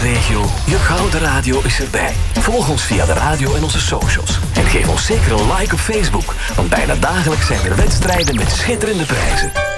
regio, je gouden radio is erbij. Volg ons via de radio en onze socials. En geef ons zeker een like op Facebook, want bijna dagelijks zijn er wedstrijden met schitterende prijzen.